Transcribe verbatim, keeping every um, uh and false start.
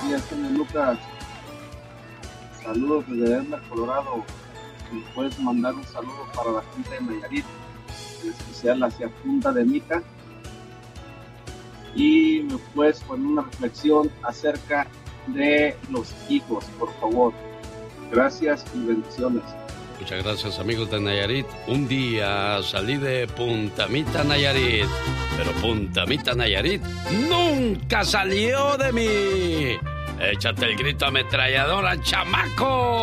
días, genio Lucas. Saludos desde Denver, Colorado. ¿Me puedes mandar un saludo para la gente de Nayarit, en especial hacia Punta de Mita? Y me puedes poner una reflexión acerca de los hijos, por favor. Gracias y bendiciones. Muchas gracias, amigos de Nayarit. Un día salí de Punta Mita, Nayarit, pero Punta Mita, Nayarit nunca salió de mí. Échate el grito ametralladora, chamaco.